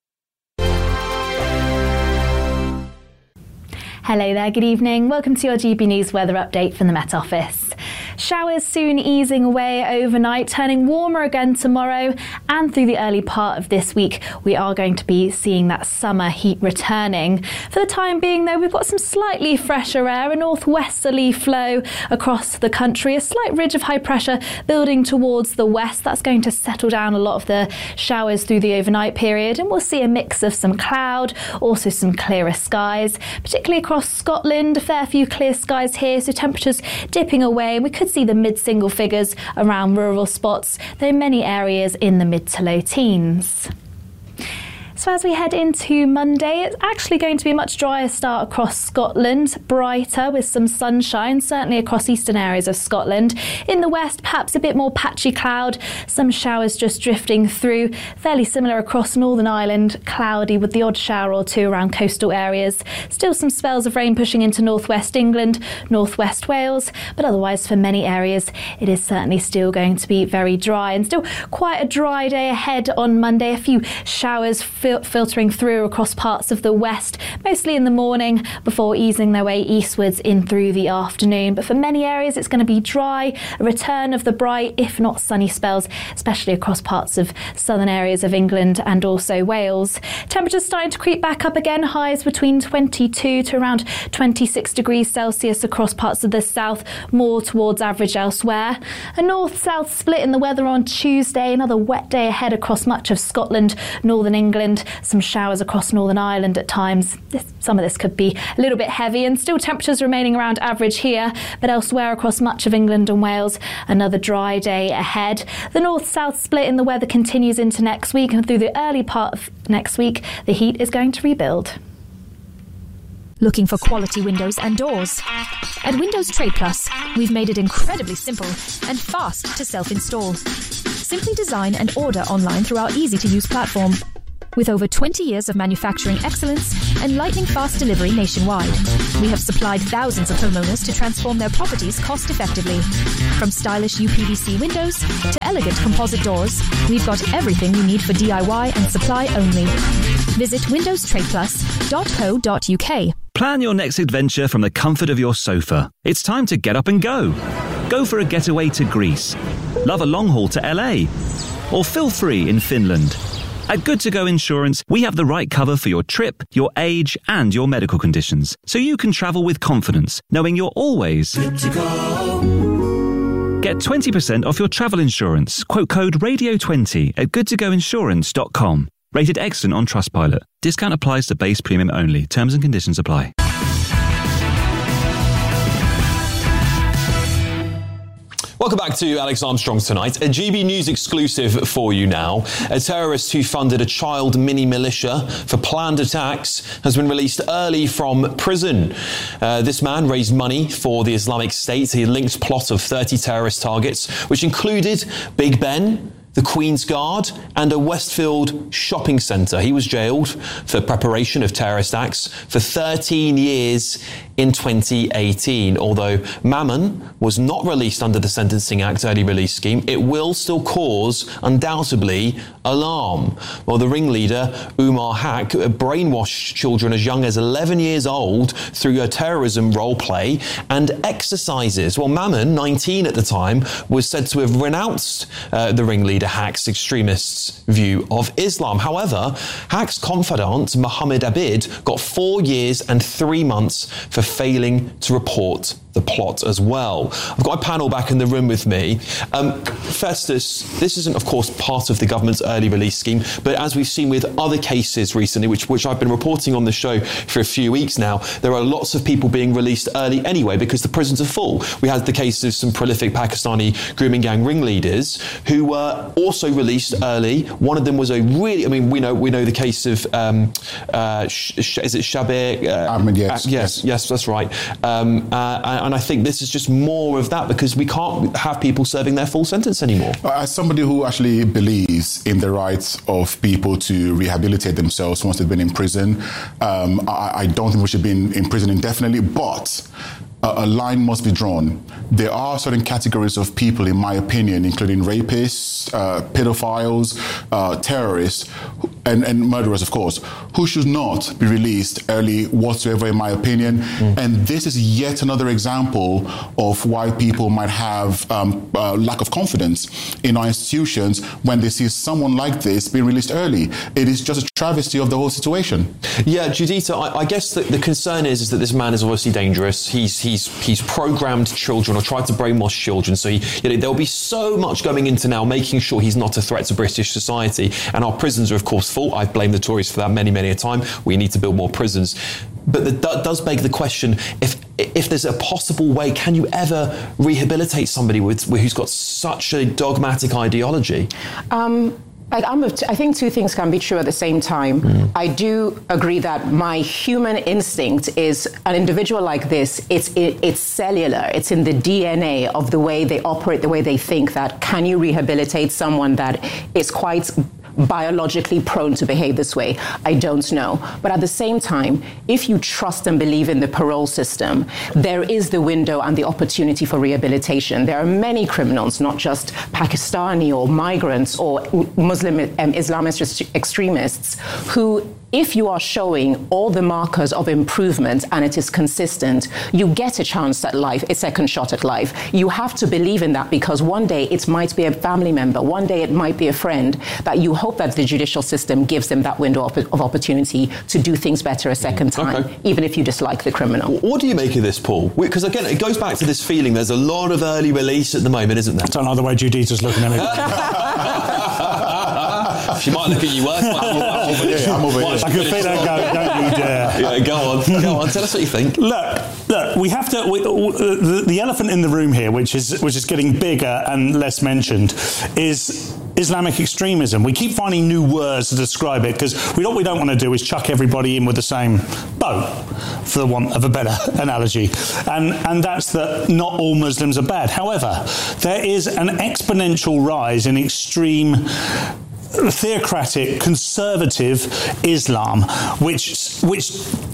Hello there, good evening. Welcome to your G B News weather update from the Met Office. Showers soon easing away overnight, turning warmer again tomorrow, and through the early part of this week we are going to be seeing that summer heat returning. For the time being though, we've got some slightly fresher air, a northwesterly flow across the country, a slight ridge of high pressure building towards the west. That's going to settle down a lot of the showers through the overnight period, and we'll see a mix of some cloud, also some clearer skies, particularly across Scotland. A fair few clear skies here, so temperatures dipping away. We could see the mid-single figures around rural spots, though many areas in the mid to low teens. So as we head into Monday, it's actually going to be a much drier start across Scotland, brighter with some sunshine, certainly across eastern areas of Scotland. In the west, perhaps a bit more patchy cloud, some showers just drifting through, fairly similar across Northern Ireland, cloudy with the odd shower or two around coastal areas. Still some spells of rain pushing into northwest England, northwest Wales, but otherwise for many areas it is certainly still going to be very dry, and still quite a dry day ahead on Monday. A few showers fil- filtering through across parts of the west, mostly in the morning before easing their way eastwards in through the afternoon. But for many areas it's going to be dry, a return of the bright if not sunny spells, especially across parts of southern areas of England and also Wales. Temperatures starting to creep back up again, highs between twenty-two to around twenty-six degrees Celsius across parts of the south, more towards average elsewhere. A north-south split in the weather on Tuesday, another wet day ahead across much of Scotland, northern England, some showers across Northern Ireland at times. This, some of this could be a little bit heavy, and still temperatures remaining around average here, but elsewhere across much of England and Wales, another dry day ahead. The north-south split in the weather continues into next week, and through the early part of next week, the heat is going to rebuild. Looking for quality windows and doors? At Windows Trade Plus, we've made it incredibly simple and fast to self-install. Simply design and order online through our easy-to-use platform. With over twenty years of manufacturing excellence and lightning-fast delivery nationwide, we have supplied thousands of homeowners to transform their properties cost-effectively. From stylish U P V C windows to elegant composite doors, we've got everything you need for D I Y and supply only. Visit windows trade plus dot co dot U K. Plan your next adventure from the comfort of your sofa. It's time to get up and go. Go for a getaway to Greece. Love a long haul to L A. Or feel free in Finland. At Good To Go Insurance, we have the right cover for your trip, your age, and your medical conditions, so you can travel with confidence, knowing you're always good to go. Get twenty percent off your travel insurance. Quote code radio twenty at good to go insurance dot com. Rated excellent on Trustpilot. Discount applies to base premium only. Terms and conditions apply. Welcome back to Alex Armstrong Tonight. A G B News exclusive for you now. A terrorist who funded a child mini militia for planned attacks has been released early from prison. Uh, this man raised money for the Islamic State. He linked a plot of thirty terrorist targets, which included Big Ben, the Queen's Guard, and a Westfield shopping centre. He was jailed for preparation of terrorist acts for thirteen years in twenty eighteen. Although Mammon was not released under the Sentencing Act early release scheme, it will still cause, undoubtedly, alarm. Well, the ringleader, Umar Haq, brainwashed children as young as eleven years old through a terrorism role play and exercises. Well, Mammon, nineteen at the time, was said to have renounced uh, the ringleader Haq's extremists' view of Islam. However, Haq's confidant, Mohammed Abid, got four years and three months for failing to report the plot as well. I've got a panel back in the room with me. Um, Festus, this isn't, of course, part of the government's early release scheme, but as we've seen with other cases recently, which, which I've been reporting on the show for a few weeks now, there are lots of people being released early anyway because the prisons are full. We had the case of some prolific Pakistani grooming gang ringleaders who were also released early. One of them was a really, I mean, we know we know the case of, um, uh, sh- sh- is it Shabir? Uh, Ahmed, yes, uh, yes. Yes, yes, that's right. Um, uh, and I think this is just more of that because we can't have people serving their full sentence anymore. As somebody who actually believes in the rights of people to rehabilitate themselves once they've been in prison, um, I, I don't think we should be in, in prison indefinitely, but a line must be drawn. There are certain categories of people, in my opinion, including rapists, uh, pedophiles, uh, terrorists, and, and murderers, of course, who should not be released early whatsoever, in my opinion. Mm. And this is yet another example of why people might have um, uh, lack of confidence in our institutions when they see someone like this being released early. It is just a travesty of the whole situation. Yeah, Judita, I, I guess the, the concern is, is that this man is obviously dangerous. He's He's he's programmed children or tried to brainwash children. So he, you know, there'll be so much going into now making sure he's not a threat to British society. And our prisons are, of course, full. I've blamed the Tories for that many, many a time. We need to build more prisons. But that does beg the question, if if there's a possible way, can you ever rehabilitate somebody with, who's got such a dogmatic ideology? Um, Like I'm a, I think two things can be true at the same time. Mm. I do agree that my human instinct is an individual like this, it's it, it's cellular, it's in the D N A of the way they operate, the way they think, that can you rehabilitate someone that is quite biologically prone to behave this way? I don't know. But at the same time, if you trust and believe in the parole system, there is the window and the opportunity for rehabilitation. There are many criminals, not just Pakistani or migrants or Muslim um, Islamist extremists, who, if you are showing all the markers of improvement and it is consistent, you get a chance at life, a second shot at life. You have to believe in that, because one day it might be a family member, one day it might be a friend, that you hope that the judicial system gives them that window of opportunity to do things better a second time, okay. even if you dislike the criminal. What do you make of this, Paul? Because again, it goes back to this feeling there's a lot of early release at the moment, isn't there? I don't know the way Judita's looking at me. She might look at you worse. I'm over here. I'm over here. I can feel that go, don't you dare. Yeah, go on. Go on. Tell us what you think. Look, look. We have to. We, the, the elephant in the room here, which is which is getting bigger and less mentioned, is Islamic extremism. We keep finding new words to describe it, because we, what we don't want to do is chuck everybody in with the same boat, for the want of a better analogy. And and that's that not all Muslims are bad. However, there is an exponential rise in extreme theocratic, conservative Islam, which which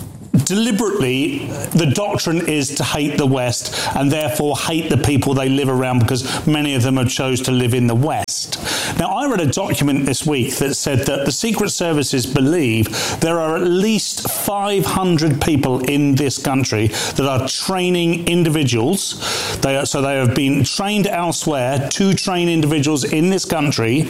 deliberately, the doctrine is to hate the West and therefore hate the people they live around, because many of them have chose to live in the West. Now, I read a document this week that said that the Secret Services believe there are at least five hundred people in this country that are training individuals. They are, so they have been trained elsewhere to train individuals in this country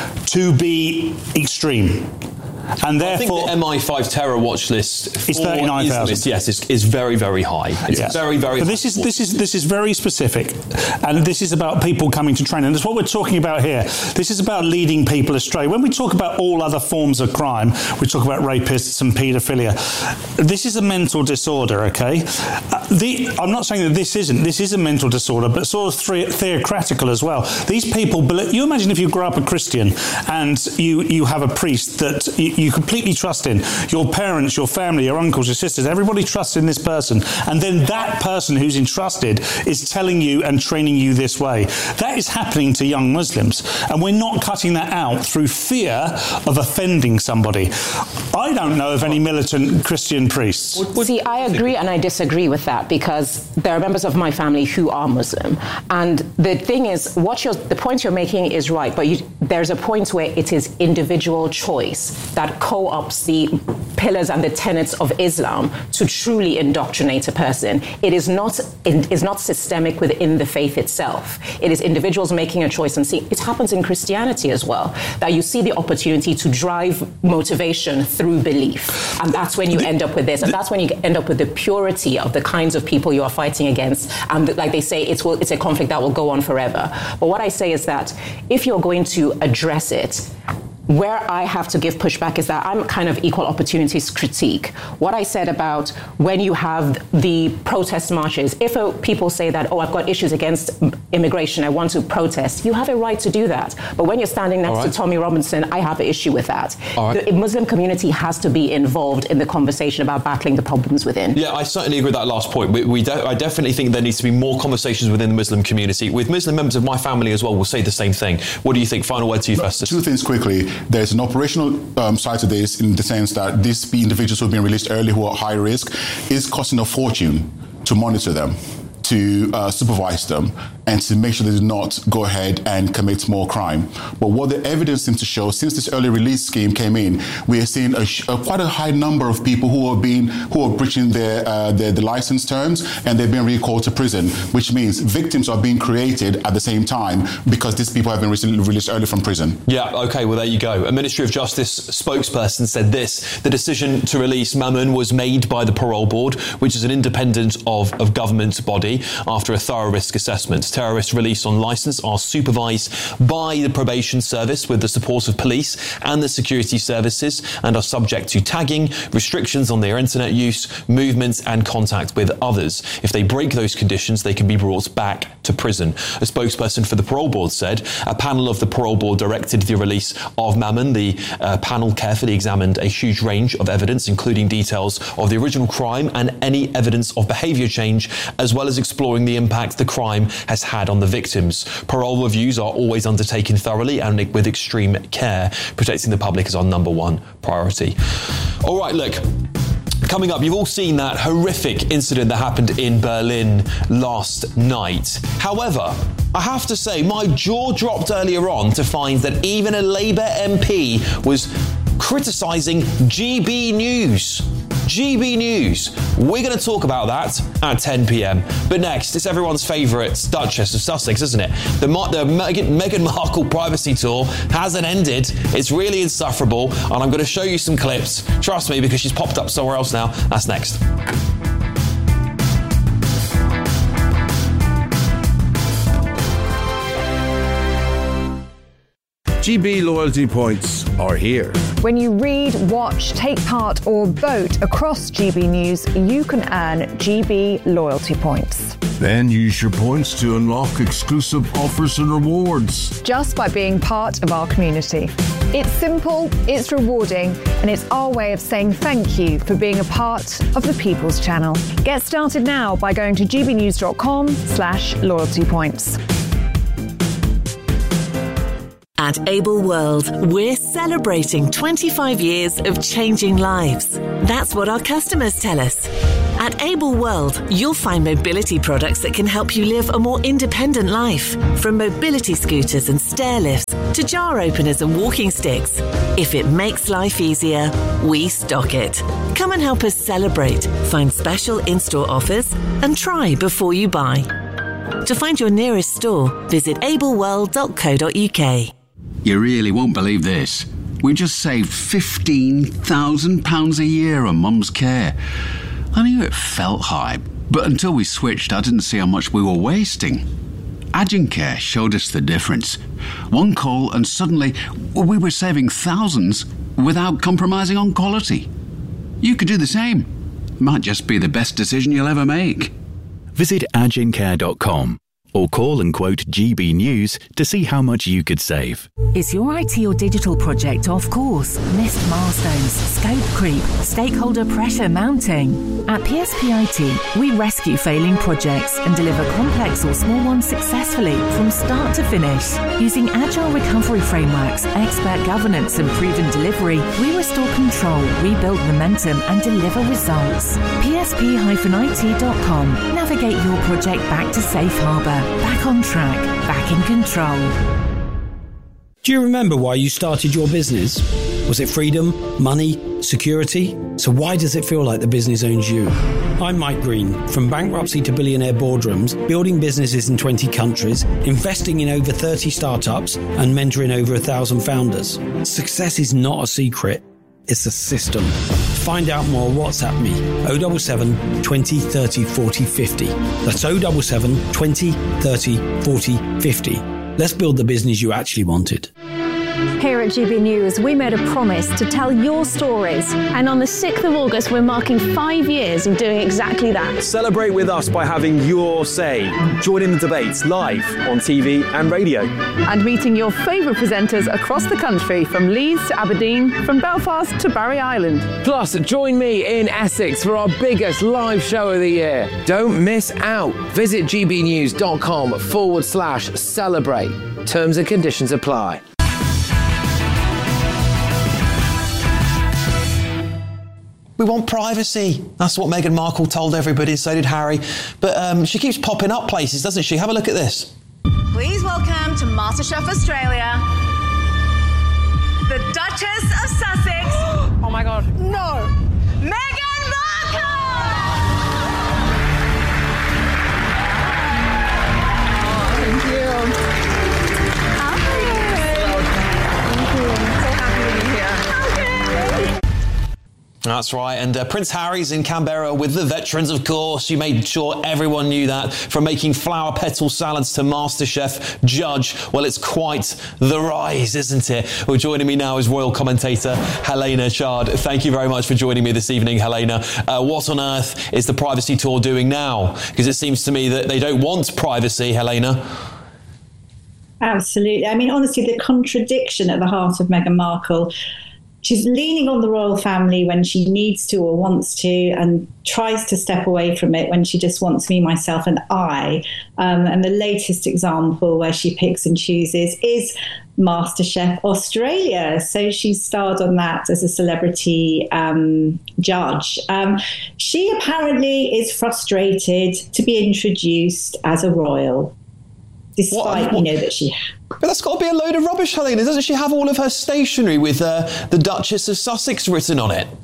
to be extreme. And therefore, I think the M I five terror watch list is thirty-nine thousand. Yes, is, is very, very high. It's yes. very, very. But high. this is this is this is very specific, and this is about people coming to training. And that's what we're talking about here. This is about leading people astray. When we talk about all other forms of crime, we talk about rapists and paedophilia. This is a mental disorder. Okay, uh, the I'm not saying that this isn't. This is a mental disorder, but sort of the- theocratical as well. These people. You imagine if you grew up a Christian and you you have a priest that you, you completely trust in, your parents, your family, your uncles, your sisters, everybody trusts in this person, and then that person who's entrusted is telling you and training you this way. That is happening to young Muslims, and we're not cutting that out through fear of offending somebody. I don't know of any militant Christian priests. See, I agree and I disagree with that, because there are members of my family who are Muslim, and the thing is, what you're, the point you're making is right, but you, there's a point where it is individual choice that co-opts the pillars and the tenets of Islam to truly indoctrinate a person. It is not it is not systemic within the faith itself. It is individuals making a choice and seeing. It happens in Christianity as well, that you see the opportunity to drive motivation through belief, and that's when you end up with this, and that's when you end up with the purity of the kinds of people you are fighting against. And like they say, it's it's a conflict that will go on forever. But what I say is that if you're going to address it, where I have to give pushback is that I'm kind of equal opportunities critique. What I said about when you have the protest marches, if a, people say that, oh, I've got issues against immigration, I want to protest, you have a right to do that. But when you're standing next right. to Tommy Robinson, I have an issue with that. Right. The Muslim community has to be involved in the conversation about battling the problems within. Yeah, I certainly agree with that last point. We, we de- I definitely think there needs to be more conversations within the Muslim community. With Muslim members of my family as well, we'll say the same thing. What do you think? Final word to you, Festus. Two things quickly. There's an operational um, side to this, in the sense that these individuals who have been released early, who are high risk, is costing a fortune to monitor them, to uh, supervise them, and to make sure they do not go ahead and commit more crime. But what the evidence seems to show, since this early release scheme came in, we are seeing a, a, quite a high number of people who are being who are breaching their, uh, their the license terms, and they're being recalled to prison, which means victims are being created at the same time, because these people have been recently released early from prison. Yeah, okay, well, there you go. A Ministry of Justice spokesperson said this: the decision to release Mamun was made by the Parole Board, which is an independent of, of government body, after a thorough risk assessment. Terrorists released on licence are supervised by the probation service with the support of police and the security services and are subject to tagging, restrictions on their internet use, movements and contact with others. If they break those conditions, they can be brought back to prison. A spokesperson for the parole board said a panel of the parole board directed the release of Mamen. The uh, panel carefully examined a huge range of evidence, including details of the original crime and any evidence of behaviour change, as well as exploring the impact the crime has had on the victims. Parole reviews are always undertaken thoroughly and with extreme care. Protecting the public is our number one priority. All right, look. Coming up, you've all seen that horrific incident that happened in Berlin last night. However, I have to say, my jaw dropped earlier on to find that even a Labour M P was criticising G B News. G B News. We're going to talk about that at ten p.m. But next, it's everyone's favourite Duchess of Sussex, isn't it? The, the Meghan, Meghan Markle privacy tour hasn't ended. It's really insufferable, and I'm going to show you some clips. Trust me, because she's popped up somewhere else now. That's next. G B loyalty points are here. When you read, watch, take part or vote across G B News, you can earn G B loyalty points. Then use your points to unlock exclusive offers and rewards. Just by being part of our community. It's simple, it's rewarding, and it's our way of saying thank you for being a part of the People's Channel. Get started now by going to gbnews.com slash loyalty points. At Able World, we're celebrating twenty-five years of changing lives. That's what our customers tell us. At Able World, you'll find mobility products that can help you live a more independent life. From mobility scooters and stair lifts to jar openers and walking sticks. If it makes life easier, we stock it. Come and help us celebrate. Find special in-store offers and try before you buy. To find your nearest store, visit able world dot co dot uk. You really won't believe this. We just saved fifteen thousand pounds a year on Mum's care. I knew it felt high, but until we switched, I didn't see how much we were wasting. Agencare showed us the difference. One call and suddenly we were saving thousands without compromising on quality. You could do the same. Might just be the best decision you'll ever make. Visit agencare dot com. or call and quote G B News to see how much you could save. Is your I T or digital project off course? Missed milestones, scope creep, stakeholder pressure mounting? At P S P I T, we rescue failing projects and deliver complex or small ones successfully from start to finish. Using agile recovery frameworks, expert governance and proven delivery, we restore control, rebuild momentum and deliver results. P S P I T dot com. Navigate your project back to safe harbour, back on track, back in control. Do you remember why you started your business? Was it freedom, money, security? So why does it feel like the business owns you? I'm Mike Green, from bankruptcy to billionaire boardrooms, building businesses in twenty countries, investing in over thirty startups, and mentoring over a thousand founders. Success is not a secret, it's a system. Find out more, WhatsApp me, oh seven seven, twenty, thirty, forty, fifty. That's oh seven seven, twenty, thirty, forty, fifty. Let's build the business you actually wanted. Here at G B News, we made a promise to tell your stories. And on the sixth of August, we're marking five years of doing exactly that. Celebrate with us by having your say. Join in the debates live on T V and radio. And meeting your favourite presenters across the country, from Leeds to Aberdeen, from Belfast to Barry Island. Plus, join me in Essex for our biggest live show of the year. Don't miss out. Visit gbnews.com forward slash celebrate. Terms and conditions apply. We want privacy. That's what Meghan Markle told everybody, so did Harry. But um, she keeps popping up places, doesn't she? Have a look at this. Please welcome to MasterChef Australia, the Duchess of Sussex. Oh my God. No. Meghan Markle! Thank you. Hi. Thank you. I'm so happy to be here. Okay. That's right. And uh, Prince Harry's in Canberra with the veterans, of course. You made sure everyone knew that. From making flower petal salads to MasterChef judge. Well, it's quite the rise, isn't it? Well, joining me now is royal commentator Helena Chard. Thank you very much for joining me this evening, Helena. Uh, what on earth is the privacy tour doing now? Because it seems to me that they don't want privacy, Helena. Absolutely. I mean, honestly, the contradiction at the heart of Meghan Markle. She's leaning on the royal family when she needs to or wants to, and tries to step away from it when she just wants me, myself, and I. Um, and the latest example where she picks and chooses is MasterChef Australia. So she starred on that as a celebrity um, judge. Um, she apparently is frustrated to be introduced as a royal, despite, what, what? you know, that she... But that's got to be a load of rubbish, Helena. Doesn't she have all of her stationery with uh, the Duchess of Sussex written on it?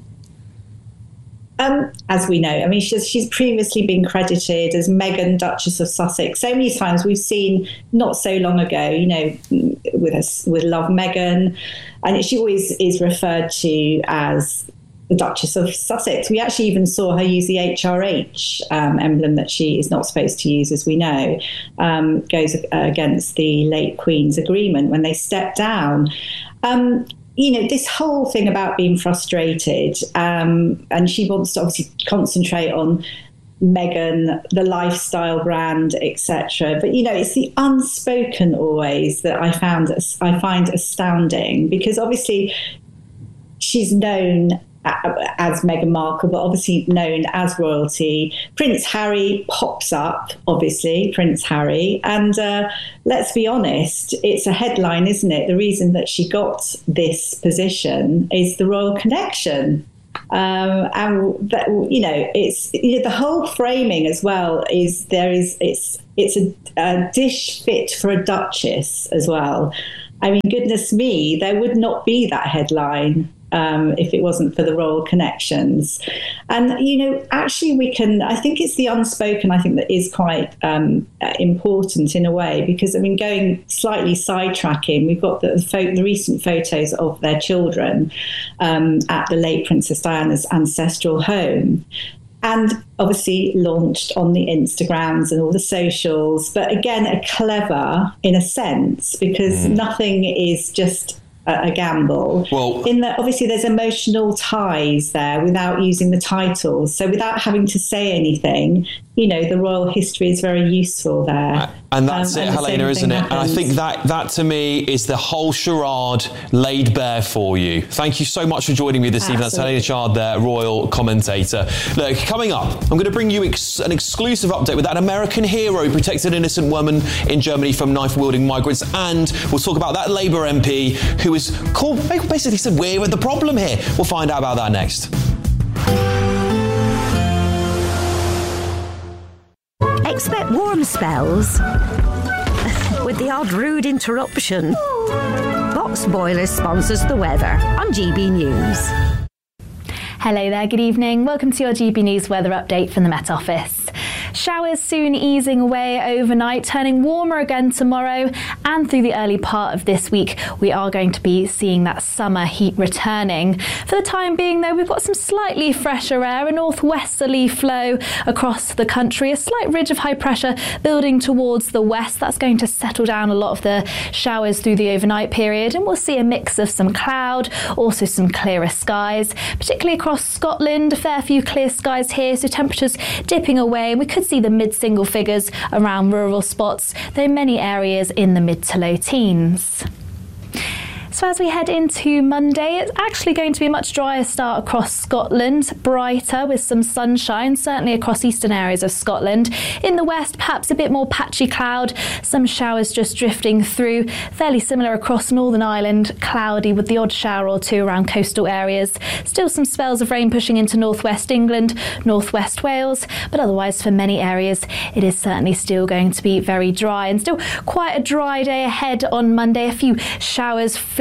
Um, as we know, I mean, she's, she's previously been credited as Meghan, Duchess of Sussex. So many times we've seen, not so long ago, you know, with us, with Love Meghan, and she always is referred to as the Duchess of Sussex. We actually even saw her use the H R H um, emblem that she is not supposed to use, as we know, um, goes against the late Queen's agreement when they stepped down. Um, you know, this whole thing about being frustrated, um, and she wants to obviously concentrate on Meghan, the lifestyle brand, et cetera. But, you know, it's the unspoken always that I found I find astounding, because obviously she's known as Meghan Markle, but obviously known as royalty. Prince Harry pops up, obviously, Prince Harry. And uh, let's be honest, it's a headline, isn't it? The reason that she got this position is the royal connection. Um, and that, you know, it's you know, the whole framing as well is there is it's it's a, a dish fit for a duchess as well. I mean, goodness me, there would not be that headline Um, if it wasn't for the royal connections. And, you know, actually we can, I think it's the unspoken, I think that is quite um, important in a way, because, I mean, going slightly sidetracking, we've got the, the, the recent photos of their children um, at the late Princess Diana's ancestral home. And obviously launched on the Instagrams and all the socials. But again, a clever in a sense, because mm. nothing is just a gamble. Well, in that obviously there's emotional ties there without using the titles. So without having to say anything, you know, the royal history is very useful there. And that's um, it, and Helena, isn't it? Happens. And I think that, that to me is the whole charade laid bare for you. Thank you so much for joining me this Absolutely. evening. That's Helena Chard there, royal commentator. Look, coming up, I'm going to bring you ex- an exclusive update with that American hero who protected an innocent woman in Germany from knife-wielding migrants. And we'll talk about that Labour M P who was called, basically said, we're the problem here. We'll find out about that next. Expect warm spells with the odd rude interruption. Box Boiler sponsors the weather on G B News. Hello there, good evening. Welcome to your G B News weather update from the Met Office. Showers soon easing away overnight, turning warmer again tomorrow, and through the early part of this week we are going to be seeing that summer heat returning. For the time being though, we've got some slightly fresher air, a northwesterly flow across the country, a slight ridge of high pressure building towards the west. That's going to settle down a lot of the showers through the overnight period, and we'll see a mix of some cloud, also some clearer skies, particularly across Scotland. A fair few clear skies here, so temperatures dipping away. We could see the mid-single figures around rural spots, though many areas in the mid to low teens. So as we head into Monday, it's actually going to be a much drier start across Scotland, brighter with some sunshine, certainly across eastern areas of Scotland. In the west, perhaps a bit more patchy cloud, some showers just drifting through, fairly similar across Northern Ireland, cloudy with the odd shower or two around coastal areas. Still some spells of rain pushing into northwest England, northwest Wales, but otherwise for many areas it is certainly still going to be very dry, and still quite a dry day ahead on Monday. A few showers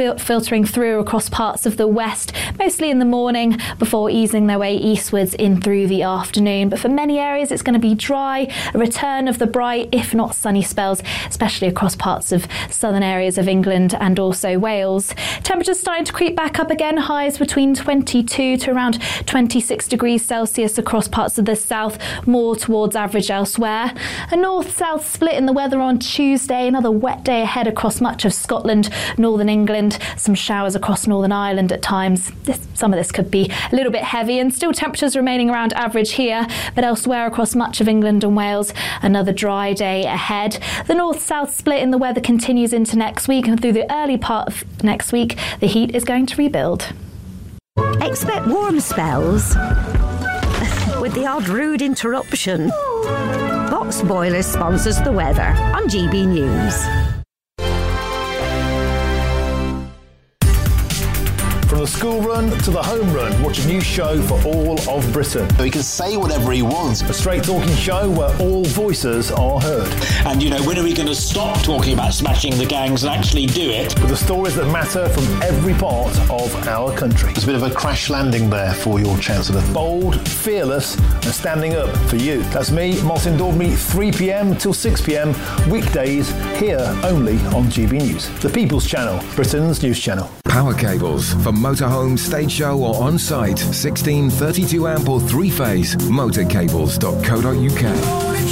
fil- filtering through across parts of the west, mostly in the morning, before easing their way eastwards in through the afternoon. But for many areas, it's going to be dry, a return of the bright, if not sunny spells, especially across parts of southern areas of England and also Wales. Temperatures starting to creep back up again, highs between twenty-two to around twenty-six degrees Celsius across parts of the south, more towards average elsewhere. A north-south split in the weather on Tuesday, another wet day ahead across much of Scotland, northern England, some showers across Northern Ireland at times. This, some of this could be a little bit heavy, and still temperatures remaining around average here, but elsewhere across much of England and Wales, another dry day ahead. The north-south split in the weather continues into next week, and through the early part of next week, the heat is going to rebuild. Expect warm spells with the odd rude interruption. Box Boilers sponsors the weather on G B News. From the school run to the home run, watch a new show for all of Britain. So he can say whatever he wants. A straight talking show where all voices are heard. And, you know, when are we going to stop talking about smashing the gangs and actually do it? With the stories that matter from every part of our country. There's a bit of a crash landing there for your Chancellor. Bold, fearless and standing up for you. That's me, Martin Daubney, three p.m. till six p.m. weekdays, here only on G B News. The People's Channel, Britain's news channel. Power cables for motorhome, stage show or on-site. sixteen, thirty-two amp or three-phase. motorcables dot co dot uk.